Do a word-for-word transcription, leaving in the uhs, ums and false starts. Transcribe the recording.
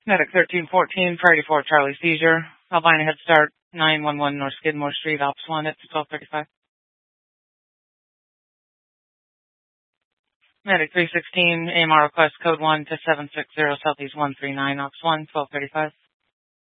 Medic thirteen fourteen, priority four, Charlie seizure. Albina Head Start, nine one one North Skidmore Street, Ops one at twelve thirty-five. Medic three sixteen, A M R request code one to seven six zero Southeast one three nine, Ops one, twelve thirty-five.